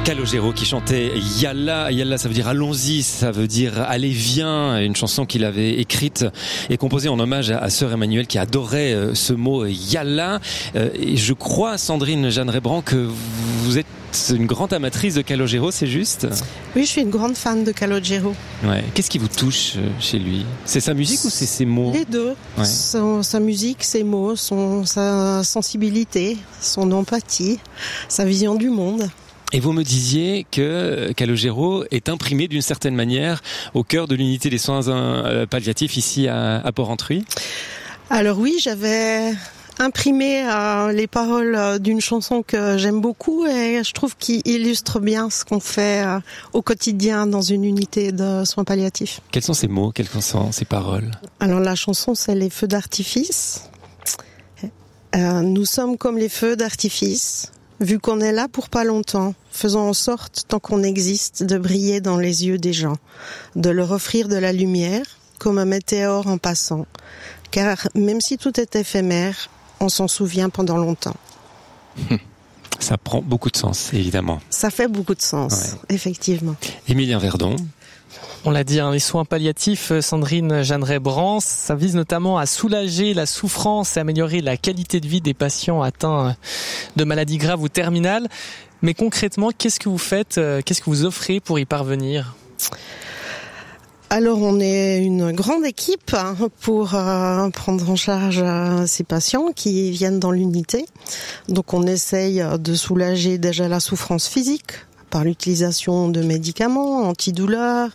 Calogero qui chantait Yalla. Yalla, ça veut dire allons-y, ça veut dire allez, viens. Une chanson qu'il avait écrite et composée en hommage à Sœur Emmanuelle qui adorait ce mot Yalla. Et je crois, Sandrine Jeanne-Rébrand, que vous êtes une grande amatrice de Calogero, c'est juste ? Oui, je suis une grande fan de Calogero. Ouais. Qu'est-ce qui vous touche chez lui ? C'est sa musique ou c'est ses mots ? Les deux. Ouais. Sa musique, ses mots, sa sensibilité, son empathie, sa vision du monde. Et vous me disiez que Calogero est imprimé d'une certaine manière au cœur de l'unité des soins palliatifs ici à Porrentruy. Alors oui, j'avais imprimé les paroles d'une chanson que j'aime beaucoup et je trouve qu'il illustre bien ce qu'on fait au quotidien dans une unité de soins palliatifs. Quels sont ces mots, quelles sont ces paroles ? Alors la chanson, c'est les feux d'artifice. Nous sommes comme les feux d'artifice. Vu qu'on est là pour pas longtemps, faisons en sorte, tant qu'on existe, de briller dans les yeux des gens, de leur offrir de la lumière, comme un météore en passant. Car même si tout est éphémère, on s'en souvient pendant longtemps. Ça prend beaucoup de sens, évidemment. Ça fait beaucoup de sens, effectivement. Emilien Verdon. On l'a dit, les soins palliatifs, Sandrine Jeanne-Rébrand, ça vise notamment à soulager la souffrance et améliorer la qualité de vie des patients atteints de maladies graves ou terminales. Mais concrètement, qu'est-ce que vous faites, qu'est-ce que vous offrez pour y parvenir ? Alors on est une grande équipe pour prendre en charge ces patients qui viennent dans l'unité. Donc on essaye de soulager déjà la souffrance physique par l'utilisation de médicaments antidouleurs,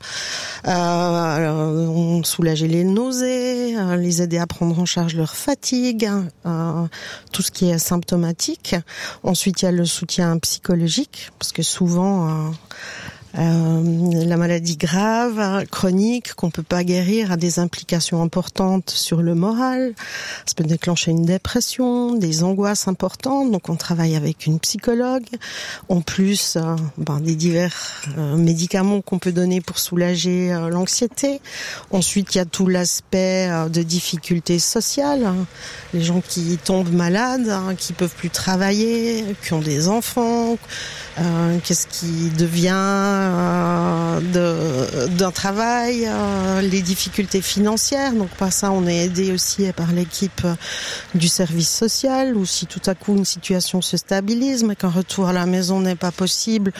on soulageait les nausées, les aider à prendre en charge leur fatigue, tout ce qui est symptomatique. Ensuite, il y a le soutien psychologique, parce que souvent la maladie grave, chronique, qu'on peut pas guérir, a des implications importantes sur le moral. Ça peut déclencher une dépression, des angoisses importantes. Donc, on travaille avec une psychologue. En plus, des divers médicaments qu'on peut donner pour soulager l'anxiété. Ensuite, il y a tout l'aspect de difficultés sociales. Les gens qui tombent malades, qui peuvent plus travailler, qui ont des enfants. Qu'est-ce qui devient d'un travail, les difficultés financières. Donc par ça, on est aidé aussi par l'équipe du service social, ou si tout à coup une situation se stabilise, mais qu'un retour à la maison n'est pas possible,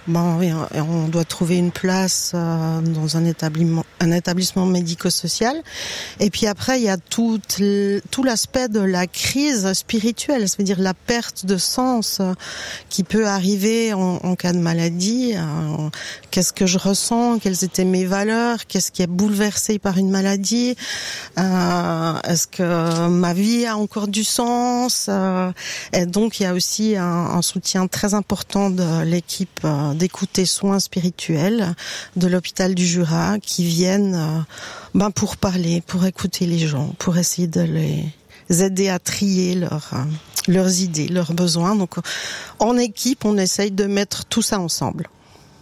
on doit trouver une place dans un établissement médico-social. Et puis après, il y a tout l'aspect de la crise spirituelle, c'est-à-dire la perte de sens qui peut arriver en cas de maladie. Qu'est-ce que je ressens? Quelles étaient mes valeurs? Qu'est-ce qui est bouleversé par une maladie? Est-ce que ma vie a encore du sens? Et donc, il y a aussi un soutien très important de l'équipe d'écoute et soins spirituels de l'hôpital du Jura qui viennent pour parler, pour écouter les gens, pour essayer de les aider à trier leurs idées, leurs besoins. Donc, en équipe, on essaye de mettre tout ça ensemble. Philippe ?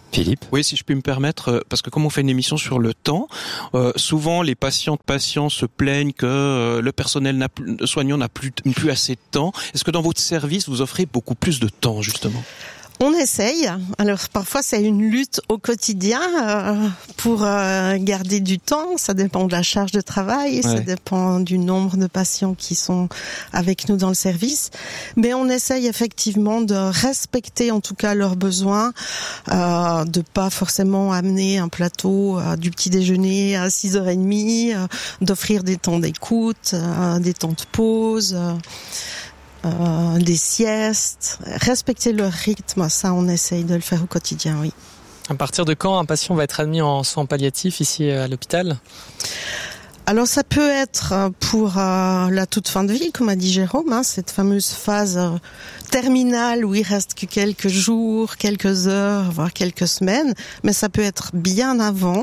Oui, si je puis me permettre, parce que comme on fait une émission sur le temps, souvent les patients se plaignent que le personnel soignant n'a plus assez de temps. Est-ce que dans votre service, vous offrez beaucoup plus de temps, justement ? On essaye. Alors parfois c'est une lutte au quotidien pour garder du temps. Ça dépend de la charge de travail, ça dépend du nombre de patients qui sont avec nous dans le service. Mais on essaye effectivement de respecter en tout cas leurs besoins, de pas forcément amener un plateau du petit déjeuner à 6h30, d'offrir des temps d'écoute, des temps de pause. Des siestes, respecter leur rythme, ça on essaye de le faire au quotidien, oui. À partir de quand un patient va être admis en soins palliatifs ici à l'hôpital ? Alors ça peut être pour la toute fin de vie, comme a dit Jérôme, cette fameuse phase terminale où il reste que quelques jours, quelques heures, voire quelques semaines, mais ça peut être bien avant,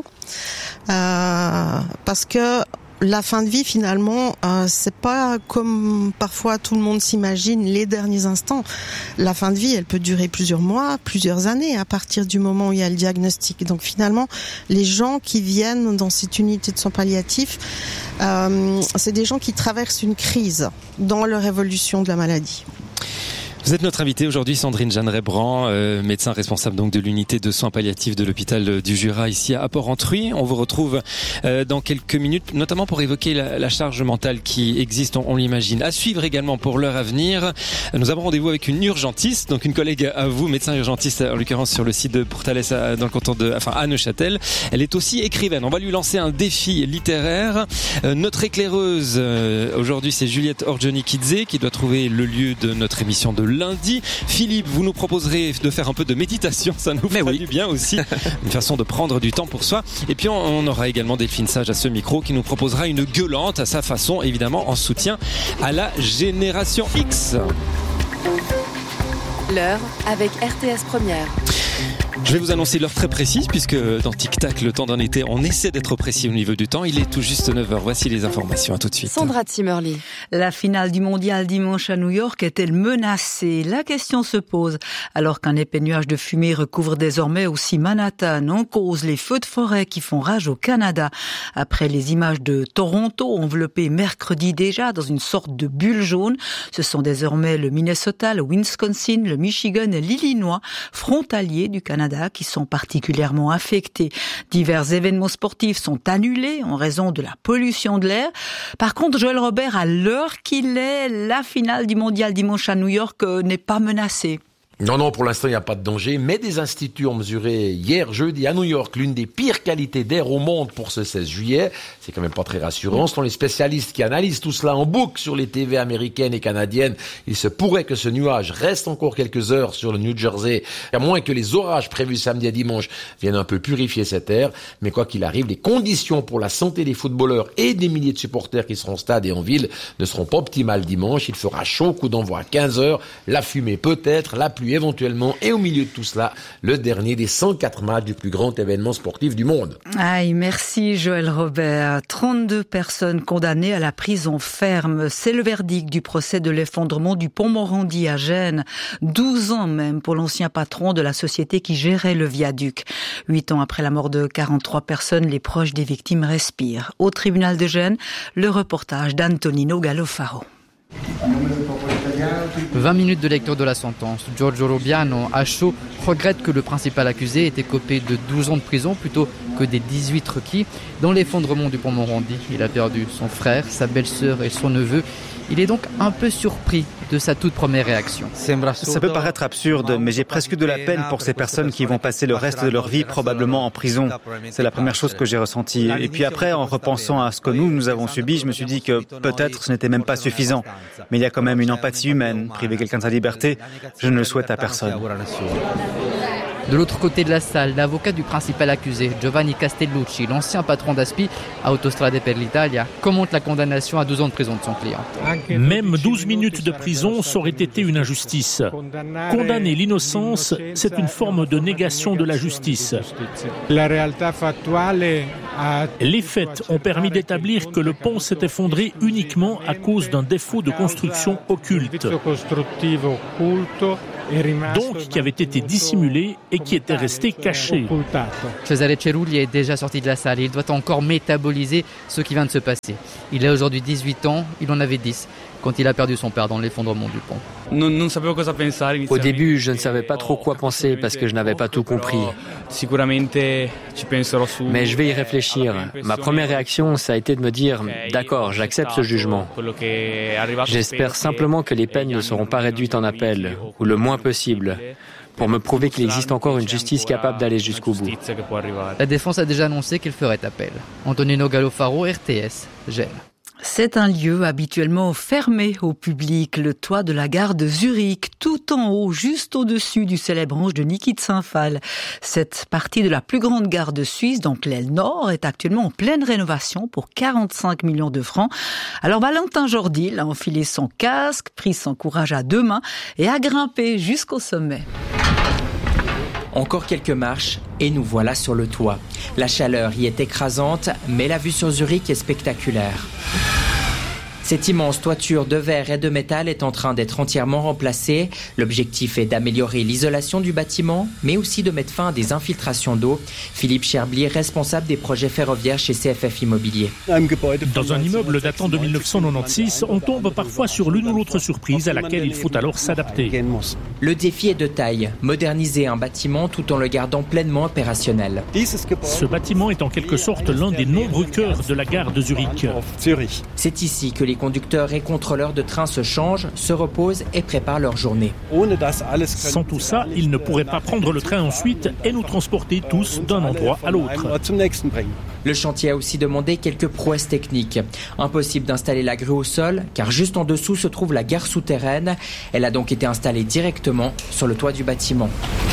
parce que la fin de vie, finalement, c'est pas comme parfois tout le monde s'imagine les derniers instants. La fin de vie, elle peut durer plusieurs mois, plusieurs années, à partir du moment où il y a le diagnostic. Donc finalement, les gens qui viennent dans cette unité de soins palliatifs, c'est des gens qui traversent une crise dans leur évolution de la maladie. Vous êtes notre invitée aujourd'hui, Sandrine Jeanneret-Brand, médecin responsable donc de l'unité de soins palliatifs de l'hôpital du Jura ici à Port-Entruy. On vous retrouve dans quelques minutes, notamment pour évoquer la charge mentale qui existe, on l'imagine. À suivre également pour l'heure à venir. Nous avons rendez-vous avec une urgentiste, donc une collègue à vous, médecin urgentiste en l'occurrence sur le site de Pourtalès dans le canton à Neuchâtel. Elle est aussi écrivaine. On va lui lancer un défi littéraire. Notre éclaireuse aujourd'hui, c'est Juliette Orgioni-Kidze qui doit trouver le lieu de notre émission de lundi. Philippe, vous nous proposerez de faire un peu de méditation, ça nous fera du bien aussi, une façon de prendre du temps pour soi. Et puis on aura également Delphine Sage à ce micro qui nous proposera une gueulante à sa façon, évidemment en soutien à la génération X. L'heure avec RTS Première. Je vais vous annoncer l'heure très précise puisque dans Tic Tac, le temps d'un été, on essaie d'être précis au niveau du temps. Il est tout juste 9h. Voici les informations. À tout de suite. Sandra Zimmerli. La finale du mondial dimanche à New York est-elle menacée? La question se pose alors qu'un épais nuage de fumée recouvre désormais aussi Manhattan. En cause les feux de forêt qui font rage au Canada. Après les images de Toronto enveloppées mercredi déjà dans une sorte de bulle jaune, ce sont désormais le Minnesota, le Wisconsin, le Michigan et l'Illinois, frontaliers du Canada, qui sont particulièrement affectés. Divers événements sportifs sont annulés en raison de la pollution de l'air. Par contre, Joël Robert, à l'heure qu'il est, la finale du mondial dimanche à New York n'est pas menacée. Non, pour l'instant, il n'y a pas de danger, mais des instituts ont mesuré hier, jeudi, à New York, l'une des pires qualités d'air au monde pour ce 16 juillet. C'est quand même pas très rassurant. Selon les spécialistes qui analysent tout cela en boucle sur les TV américaines et canadiennes, il se pourrait que ce nuage reste encore quelques heures sur le New Jersey, à moins que les orages prévus samedi et dimanche viennent un peu purifier cet air. Mais quoi qu'il arrive, les conditions pour la santé des footballeurs et des milliers de supporters qui seront au stade et en ville ne seront pas optimales dimanche. Il fera chaud, coup d'envoi à 15h, la fumée peut-être, la pluie éventuellement, et au milieu de tout cela, le dernier des 104 matchs du plus grand événement sportif du monde. Aïe, merci Joël Robert. 32 personnes condamnées à la prison ferme. C'est le verdict du procès de l'effondrement du pont Morandi à Gênes. 12 ans même pour l'ancien patron de la société qui gérait le viaduc. 8 ans après la mort de 43 personnes, les proches des victimes respirent. Au tribunal de Gênes, le reportage d'Antonino Gallofaro. 20 minutes de lecture de la sentence. Giorgio Robiano, à chaud, regrette que le principal accusé ait été copé de 12 ans de prison plutôt que des 18 requis. Dans l'effondrement du pont Morandi, il a perdu son frère, sa belle-sœur et son neveu. Il est donc un peu surpris de sa toute première réaction. Ça peut paraître absurde, mais j'ai presque de la peine pour ces personnes qui vont passer le reste de leur vie probablement en prison. C'est la première chose que j'ai ressentie. Et puis après, en repensant à ce que nous avons subi, je me suis dit que peut-être ce n'était même pas suffisant. Mais il y a quand même une empathie humaine. Priver quelqu'un de sa liberté, je ne le souhaite à personne. De l'autre côté de la salle, l'avocat du principal accusé, Giovanni Castellucci, l'ancien patron d'Aspi, Autostrade per l'Italia, commente la condamnation à 12 ans de prison de son client. Même 12 minutes de prison, ça aurait été une injustice. Condamner l'innocence, c'est une forme de négation de la justice. Les faits ont permis d'établir que le pont s'est effondré uniquement à cause d'un défaut de construction occulte. Donc qui avait été dissimulé et qui était resté caché. Cesare Cerulli est déjà sorti de la salle et il doit encore métaboliser ce qui vient de se passer. Il a aujourd'hui 18 ans, il en avait 10 quand il a perdu son père dans l'effondrement du pont. Au début, je ne savais pas trop quoi penser parce que je n'avais pas tout compris. Mais je vais y réfléchir. Ma première réaction, ça a été de me dire « D'accord, j'accepte ce jugement. J'espère simplement que les peines ne seront pas réduites en appel, ou le moins possible, pour me prouver qu'il existe encore une justice capable d'aller jusqu'au bout. » La défense a déjà annoncé qu'il ferait appel. Antonino Gallofaro, RTS, Gênes. C'est un lieu habituellement fermé au public, le toit de la gare de Zurich, tout en haut, juste au-dessus du célèbre ange de Niki de Saint-Phal. Cette partie de la plus grande gare de Suisse, donc l'aile nord, est actuellement en pleine rénovation pour 45 millions de francs. Alors Valentin Jordil a enfilé son casque, pris son courage à deux mains et a grimpé jusqu'au sommet. Encore quelques marches et nous voilà sur le toit. La chaleur y est écrasante, mais la vue sur Zurich est spectaculaire. Cette immense toiture de verre et de métal est en train d'être entièrement remplacée. L'objectif est d'améliorer l'isolation du bâtiment, mais aussi de mettre fin à des infiltrations d'eau. Philippe Cherblier, responsable des projets ferroviaires chez CFF Immobilier. Dans un immeuble datant de 1996, on tombe parfois sur l'une ou l'autre surprise à laquelle il faut alors s'adapter. Le défi est de taille, moderniser un bâtiment tout en le gardant pleinement opérationnel. Ce bâtiment est en quelque sorte l'un des nombreux cœurs de la gare de Zurich. C'est ici que les conducteurs et contrôleurs de train se changent, se reposent et préparent leur journée. Sans tout ça, ils ne pourraient pas prendre le train ensuite et nous transporter tous d'un endroit à l'autre. Le chantier a aussi demandé quelques prouesses techniques. Impossible d'installer la grue au sol, car juste en dessous se trouve la gare souterraine. Elle a donc été installée directement sur le toit du bâtiment.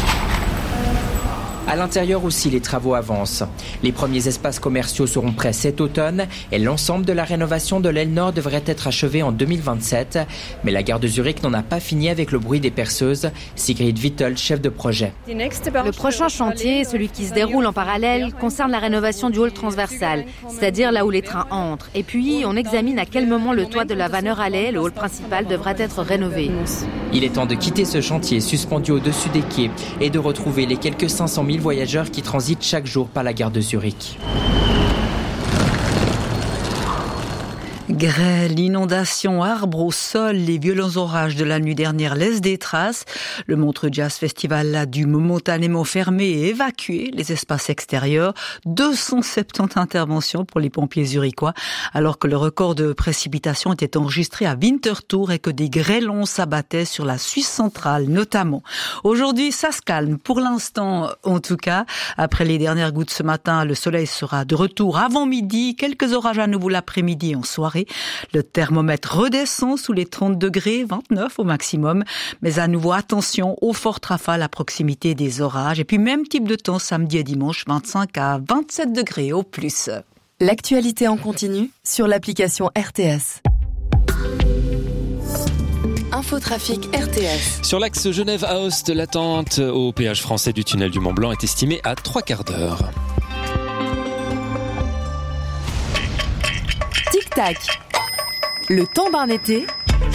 À l'intérieur aussi, les travaux avancent. Les premiers espaces commerciaux seront prêts cet automne et l'ensemble de la rénovation de l'aile nord devrait être achevé en 2027. Mais la gare de Zurich n'en a pas fini avec le bruit des perceuses. Sigrid Vittel, chef de projet. Le prochain chantier, celui qui se déroule en parallèle, concerne la rénovation du hall transversal, c'est-à-dire là où les trains entrent. Et puis, on examine à quel moment le toit de la Vanner-Allée, le hall principal, devra être rénové. Il est temps de quitter ce chantier suspendu au-dessus des quais et de retrouver les quelques 500 000 voyageurs qui transitent chaque jour par la gare de Zurich. Grêle, inondations, arbres au sol, les violents orages de la nuit dernière laissent des traces. Le Montreux Jazz Festival a dû momentanément fermer et évacuer les espaces extérieurs. 270 interventions pour les pompiers zurichois, alors que le record de précipitations était enregistré à Winterthur et que des grêlons s'abattaient sur la Suisse centrale notamment. Aujourd'hui, ça se calme pour l'instant en tout cas. Après les dernières gouttes ce matin, le soleil sera de retour avant midi. Quelques orages à nouveau l'après-midi et en soirée. Le thermomètre redescend sous les 30 degrés, 29 au maximum. Mais à nouveau, attention aux fortes rafales à proximité des orages. Et puis même type de temps samedi et dimanche, 25 à 27 degrés au plus. L'actualité en continu sur l'application RTS. Infotrafic RTS. Sur l'axe Genève-Aoste, l'attente au péage français du tunnel du Mont-Blanc est estimée à 3/4 d'heure. Tic-tac. Le temps d'un été.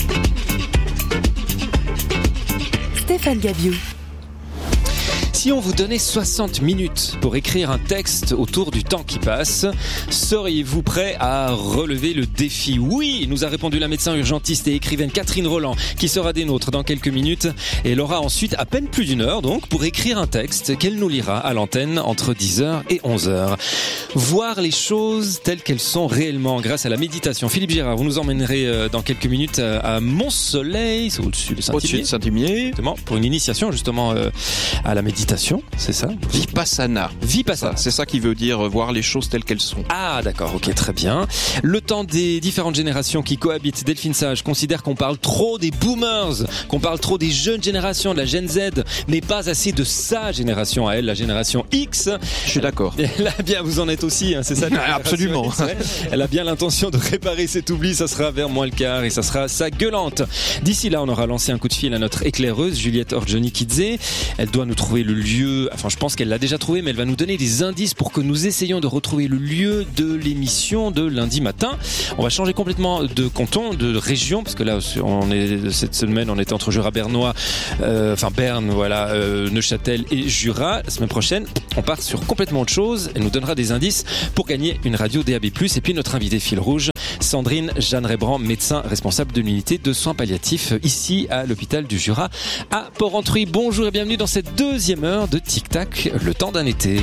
Stéphane Gabiou. Si on vous donnait 60 minutes pour écrire un texte autour du temps qui passe, seriez-vous prêt à relever le défi ? Oui, nous a répondu la médecin urgentiste et écrivaine Catherine Roland, qui sera des nôtres dans quelques minutes. Et elle aura ensuite à peine plus d'une heure donc pour écrire un texte qu'elle nous lira à l'antenne entre 10h et 11h. Voir les choses telles qu'elles sont réellement grâce à la méditation. Philippe Girard, vous nous emmènerez dans quelques minutes à Mont-Soleil, c'est au-dessus de Saint-Imier. Au-dessus de Saint-Imier. Justement, pour une initiation justement à la méditation. C'est ça ? Vipassana. Vipassana. C'est ça qui veut dire voir les choses telles qu'elles sont. Ah d'accord, ok, très bien. Le temps des différentes générations qui cohabitent. Delphine Sage considère qu'on parle trop des boomers, qu'on parle trop des jeunes générations, de la Gen Z, mais pas assez de sa génération à elle, la génération X. Je suis d'accord. Elle a bien, vous en êtes aussi, hein, c'est ça ? Absolument. Elle a bien l'intention de réparer cet oubli, ça sera vers moins le quart et ça sera sa gueulante. D'ici là, on aura lancé un coup de fil à notre éclaireuse, Juliette Orjonikidze. Elle doit nous trouver le lieu, enfin je pense qu'elle l'a déjà trouvé, mais elle va nous donner des indices pour que nous essayions de retrouver le lieu de l'émission de lundi matin. On va changer complètement de canton, de région, parce que là on est cette semaine on était entre Jura bernois, Berne, voilà, Neuchâtel et Jura. La semaine prochaine, on part sur complètement autre chose. Elle nous donnera des indices pour gagner une radio DAB+. Et puis notre invité fil rouge, Sandrine Jeanne-Rébran, médecin responsable de l'unité de soins palliatifs ici à l'hôpital du Jura à Porrentruy. Bonjour et bienvenue dans cette deuxième heure de Tic Tac, le temps d'un été.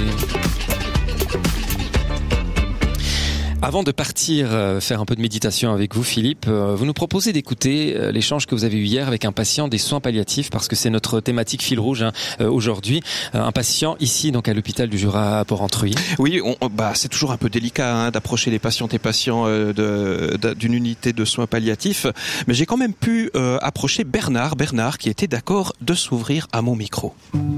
Avant de partir faire un peu de méditation avec vous, Philippe, vous nous proposez d'écouter l'échange que vous avez eu hier avec un patient des soins palliatifs, parce que c'est notre thématique fil rouge aujourd'hui. Un patient ici donc à l'hôpital du Jura à Porrentruy. Oui, c'est toujours un peu délicat d'approcher les patientes et patients d'une unité de soins palliatifs, mais j'ai quand même pu approcher Bernard qui était d'accord de s'ouvrir à mon micro.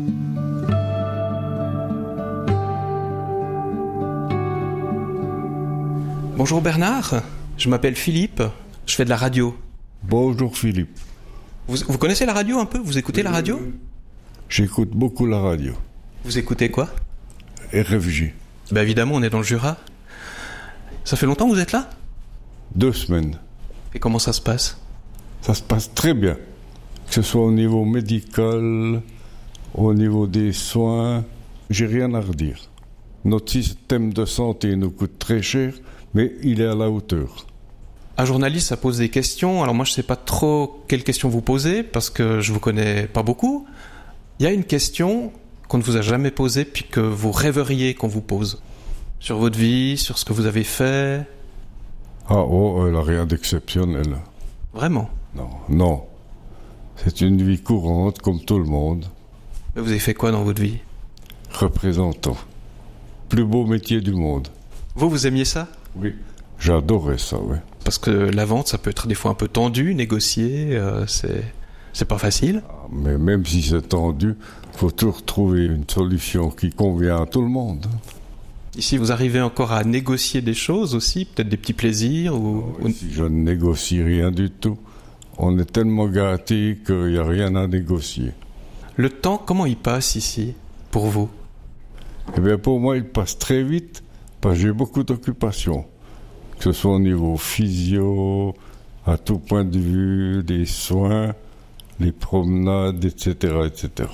Bonjour Bernard, je m'appelle Philippe, je fais de la radio. Bonjour Philippe. Vous connaissez la radio un peu ? Vous écoutez la radio ? J'écoute beaucoup la radio. Vous écoutez quoi ? RFJ. Évidemment, on est dans le Jura. Ça fait longtemps que vous êtes là ? 2 semaines. Et comment ça se passe ? Ça se passe très bien, que ce soit au niveau médical, au niveau des soins, j'ai rien à redire. Notre système de santé nous coûte très cher, mais il est à la hauteur. Un journaliste, ça pose des questions. Alors moi, je ne sais pas trop quelles questions vous posez, parce que je ne vous connais pas beaucoup. Il y a une question qu'on ne vous a jamais posée, puis que vous rêveriez qu'on vous pose. Sur votre vie, sur ce que vous avez fait. Elle n'a rien d'exceptionnel. Vraiment ? Non. C'est une vie courante, comme tout le monde. Mais vous avez fait quoi dans votre vie ? Représentant. Plus beau métier du monde. Vous aimiez ça ? Oui, j'adorais ça, oui. Parce que la vente, ça peut être des fois un peu tendu, négocier, c'est pas facile. Mais même si c'est tendu, il faut toujours trouver une solution qui convient à tout le monde. Ici, vous arrivez encore à négocier des choses aussi, peut-être des petits plaisirs Ici, je ne négocie rien du tout. On est tellement gâtés qu'il n'y a rien à négocier. Le temps, comment il passe ici, pour vous ? Eh bien, pour moi, il passe très vite, parce que j'ai beaucoup d'occupations. Que ce soit au niveau physio, à tout point de vue, des soins, les promenades, etc., etc.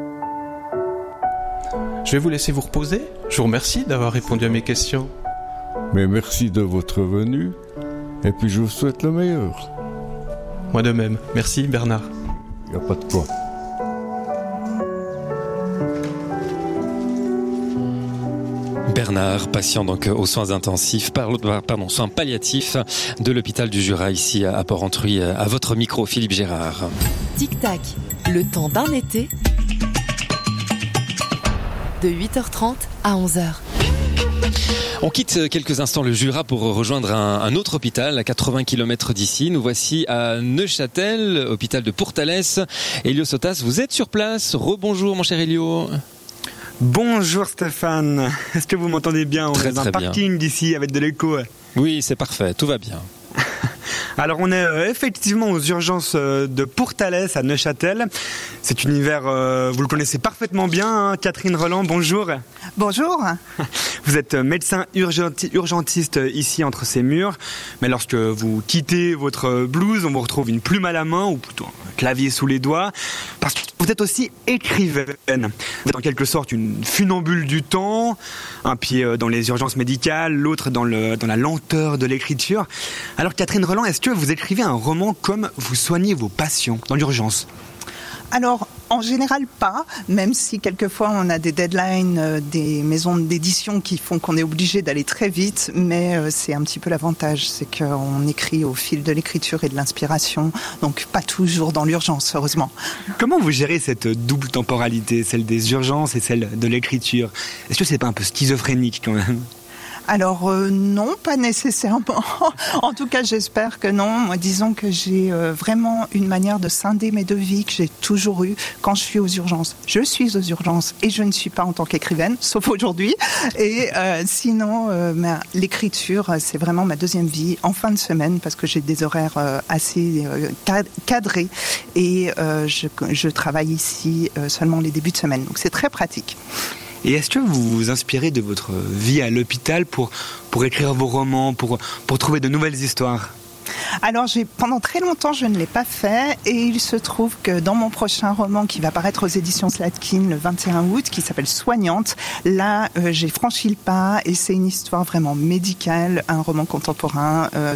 Je vais vous laisser vous reposer. Je vous remercie d'avoir répondu à mes questions. Mais merci de votre venue, et puis je vous souhaite le meilleur. Moi de même. Merci Bernard. Il n'y a pas de quoi. Bernard, patient donc aux soins intensifs, soins palliatifs de l'hôpital du Jura ici à Porrentruy, à votre micro Philippe Gérard. Tic-tac, le temps d'un été, de 8h30 à 11h. On quitte quelques instants le Jura pour rejoindre un autre hôpital à 80 km d'ici. Nous voici à Neuchâtel, hôpital de Pourtalès. Elio Sotas, vous êtes sur place. Rebonjour mon cher Elio. Bonjour Stéphane, est-ce que vous m'entendez bien ? On est dans un parking d'ici avec de l'écho. Oui, c'est parfait, tout va bien. Alors on est effectivement aux urgences de Pourtalès à Neuchâtel. Cet univers, vous le connaissez parfaitement bien, hein, Catherine Roland, bonjour. Bonjour. Vous êtes médecin urgentiste ici entre ces murs, mais lorsque vous quittez votre blouse, on vous retrouve une plume à la main, ou plutôt un clavier sous les doigts, parce que vous êtes aussi écrivaine. Vous êtes en quelque sorte une funambule du temps, un pied dans les urgences médicales, l'autre dans la lenteur de l'écriture. Alors Catherine Roland, est-ce que vous écrivez un roman comme vous soignez vos patients dans l'urgence ? Alors, en général pas, même si quelquefois on a des deadlines des maisons d'édition qui font qu'on est obligé d'aller très vite, mais c'est un petit peu l'avantage, c'est qu'on écrit au fil de l'écriture et de l'inspiration, donc pas toujours dans l'urgence, heureusement. Comment vous gérez cette double temporalité, celle des urgences et celle de l'écriture ? Est-ce que c'est pas un peu schizophrénique quand même ? Alors non, pas nécessairement. En tout cas, j'espère que non. Moi, disons que j'ai vraiment une manière de scinder mes deux vies que j'ai toujours eue quand je suis aux urgences. Je suis aux urgences et je ne suis pas en tant qu'écrivaine, sauf aujourd'hui. Et sinon, l'écriture, c'est vraiment ma deuxième vie en fin de semaine parce que j'ai des horaires assez cadrés et je travaille ici seulement les débuts de semaine. Donc c'est très pratique. Et est-ce que vous vous inspirez de votre vie à l'hôpital pour écrire vos romans, pour trouver de nouvelles histoires ? Alors pendant très longtemps je ne l'ai pas fait et il se trouve que dans mon prochain roman qui va paraître aux éditions Slatkin le 21 août qui s'appelle Soignante, là j'ai franchi le pas et c'est une histoire vraiment médicale, un roman contemporain